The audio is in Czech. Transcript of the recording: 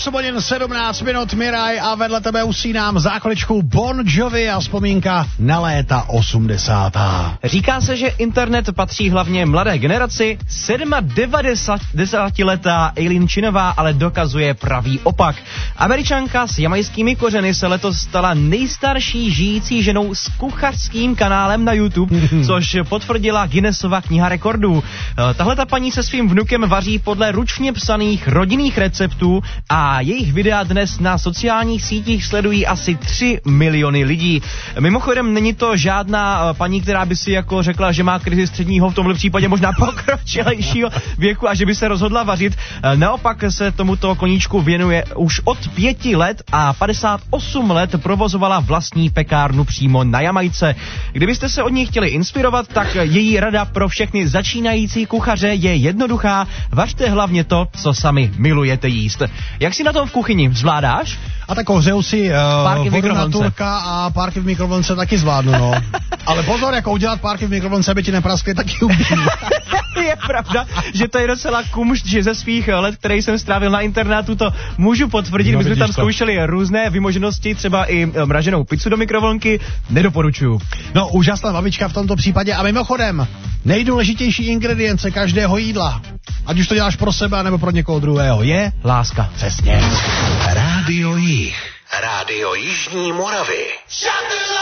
8 hodin 17 minut, Miraj, a vedle tebe usínám zákonečkou Bon Jovi a vzpomínka na léta 80. Říká se, že internet patří hlavně mladé generaci. 97letá Eileen Chinová ale dokazuje pravý opak. Američanka s jamajskými kořeny se letos stala nejstarší žijící ženou s kuchařským kanálem na YouTube, což potvrdila Guinnessova kniha rekordů. Tahle ta paní se svým vnukem vaří podle ručně psaných rodinných receptů a jejich videa dnes na sociálních sítích sledují asi 3 miliony lidí. Mimochodem není to žádná paní, která by si jako řekla, že má krizi středního, v tomhle případě možná pokročilejšího věku a že by se rozhodla vařit. Naopak se tomuto koníčku věnuje už od 5 let a 58 let provozovala vlastní pekárnu přímo na Jamajce. Kdybyste se od ní chtěli inspirovat, tak její rada pro všechny začínající kuchaře je jednoduchá. Vařte hlavně to, co sami milujete jíst. Jak si na tom v kuchyni? Zvládáš? A tak ohřeju si vodu na turka a párky v mikrovlnce taky zvládnu, no. Ale pozor, jako udělat párky v mikrovlnce, aby ti nepraskly, taky umím. Je pravda, že to je docela kumšt, že ze svých let, který jsem strávil na internátu, to můžu potvrdit. No, my jsme tam to zkoušeli různé vymoženosti, třeba i mraženou pizzu do mikrovlnky. Nedoporučuju. No, úžasná babička v tomto případě. A mimochodem, nejdůležitější ingredience každého jídla, ať už to děláš pro sebe, nebo pro někoho druhého, je láska. Přesně. Rádio Jih. Rádio Jižní Moravy.